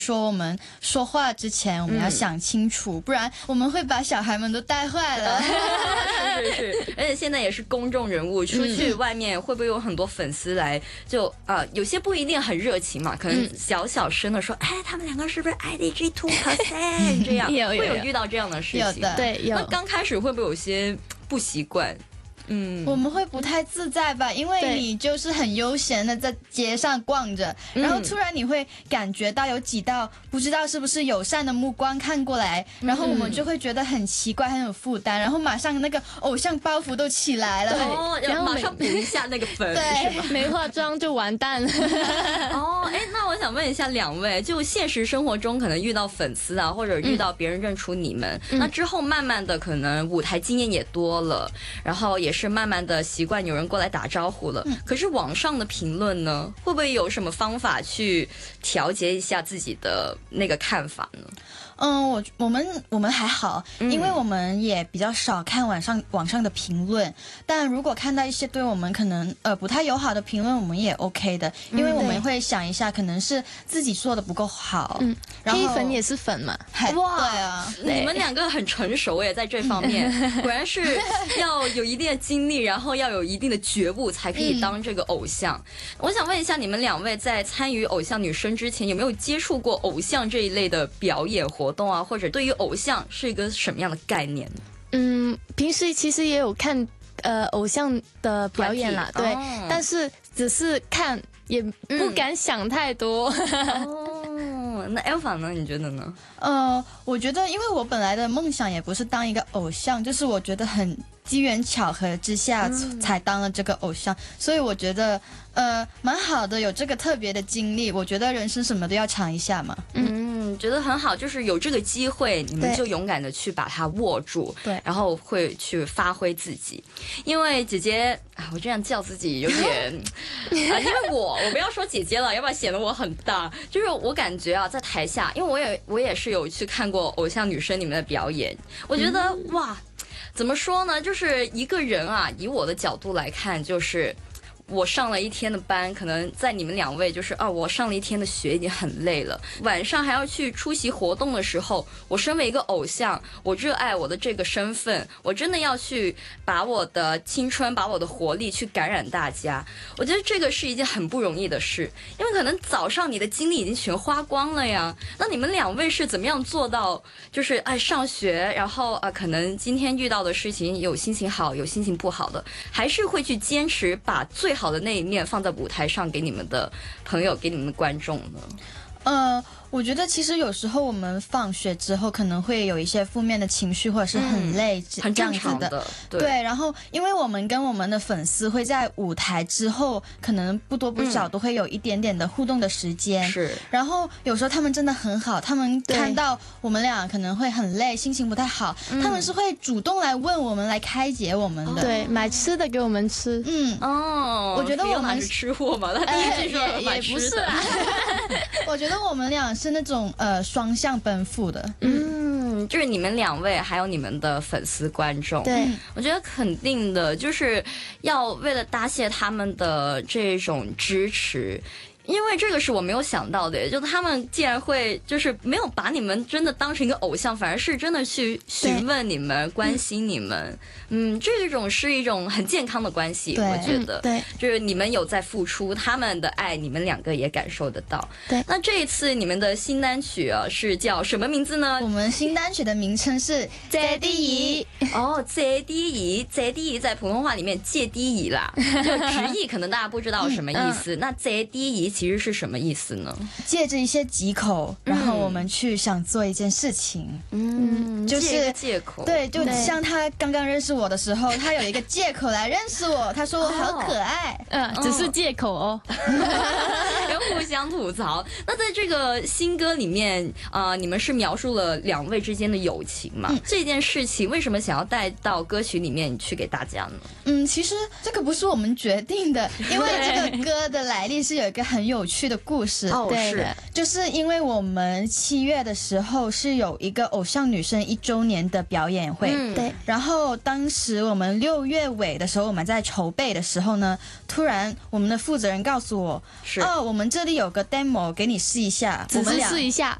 说我们说话之前我们要想清楚，不然我们会把小孩们都带坏了。 是，而且现在也是公众人物，出去外面会不会有很多粉丝来就有些不一定很热情嘛，可能小声的说，哎，他们两个是不是 IDG 2% 这样，会有遇到这样的事情？ 有的， 对，有。 那刚开始会不会有些不习惯？ 我们会不太自在吧，因为你就是很悠闲的在街上逛着，然后突然你会感觉到有几道不知道是不是友善的目光看过来，然后我们就会觉得很奇怪，很有负担，然后马上那个偶像包袱都起来了， 然后马上补一下那个粉， 对， 是吧？ 没化妆就完蛋了。 那我想问一下两位，就现实生活中可能遇到粉丝啊，或者遇到别人认出你们，那之后慢慢的可能舞台经验也多了，然后也是慢慢的习惯有人过来打招呼了。可是网上的评论呢，会不会有什么方法去调节一下自己的那个看法呢？ 我们还好，因为我们也比较少看网上的评论，但如果看到一些对我们可能不太友好的评论，我们也 OK 的，因为我们会想一下，可能是自己做的不够好。然后黑粉也是粉嘛， 哇，对啊， 你们两个很成熟耶，在这方面果然是要有一定的经历，然后要有一定的觉悟，才可以当这个偶像。我想问一下，你们两位在参与偶像女生之前，有没有接触过偶像这一类的表演活动啊？或者对于偶像是一个什么样的概念？ 平时其实也有看偶像的表演啦，对，但是只是看，也不敢想太多。 那 Alpha 呢？你觉得呢？ 我觉得因为我本来的梦想也不是当一个偶像，就是我觉得很机缘巧合之下才当了这个偶像，所以我觉得蛮好的，有这个特别的经历。我觉得人生什么都要尝一下嘛。 觉得很好，就是有这个机会，你们就勇敢的去把它握住， 对， 然后会去发挥自己。因为姐姐我这样叫自己有点因为我不要说姐姐了，要不然显得我很大。就是我感觉啊，在台下，因为我也是有去看过偶像女生你们的表演，我觉得哇，怎么说呢？就是一个人啊，以我的角度来看，就是我上了一天的班，可能在你们两位就是我上了一天的学已经很累了，晚上还要去出席活动的时候，我身为一个偶像，我热爱我的这个身份，我真的要去把我的青春把我的活力去感染大家。我觉得这个是一件很不容易的事，因为可能早上你的精力已经全花光了呀。那你们两位是怎么样做到就是上学，然后可能今天遇到的事情有心情好有心情不好的，还是会去坚持把最好的那一面放在舞台上给你们的朋友给你们的观众呢？ 我觉得其实有时候我们放学之后可能会有一些负面的情绪，或者是很累， 很正常的。 对，然后因为我们跟我们的粉丝会在舞台之后，可能不多不少都会有一点点的互动的时间。 是。 然后有时候他们真的很好，他们看到我们俩可能会很累，心情不太好，他们是会主动来问我们，来开解我们的。 对，买吃的给我们吃。 我觉得我们是吃货嘛，他第一句说买吃的。 我觉得我们俩是那种双向奔赴的。 就是你们两位还有你们的粉丝观众， 对， 我觉得肯定的，就是要为了答谢他们的这种支持。因为这个是我没有想到的，就他们竟然会就是没有把你们真的当成一个偶像，反而是真的去询问你们，关心你们。这种是一种很健康的关系，我觉得。 对， 就是你们有在付出，他们的爱你们两个也感受得到。 对， 那这一次你们的新单曲是叫什么名字呢？ 我们新单曲的名称是借啲意。 借啲意，借啲意在普通话里面借啲意啦，就直译可能大家不知道什么意思。那借啲意其实是什么意思呢？ 借着一些藉口，然后我们去想做一件事情。就是借口。 对，就像他刚刚认识我的时候，他有一个借口来认识我，他说我好可爱。 只是借口哦。 要互相吐槽。那在这个新歌里面你们是描述了两位之间的友情嘛？这件事情为什么想要带到歌曲里面去给大家呢？ 其实这个不是我们决定的，因为这个歌的来历是有一个很有趣的故事。 对的， 就是因为我们7月的时候是有一个偶像女生1周年的表演会， 对。 然后当时我们6月尾的时候，我们在筹备的时候呢，突然我们的负责人告诉我，我们这里有个 demo 给你试一下， 只是试一下。